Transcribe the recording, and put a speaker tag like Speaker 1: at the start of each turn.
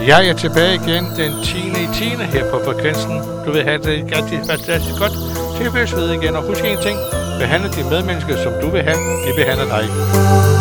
Speaker 1: Jeg er tilbage igen den 10. her på frekvensen. Du vil have det rigtig fantastisk godt. Til vi ved igen, og husk en ting. Behandle de medmennesker, som du vil have, de behandler dig.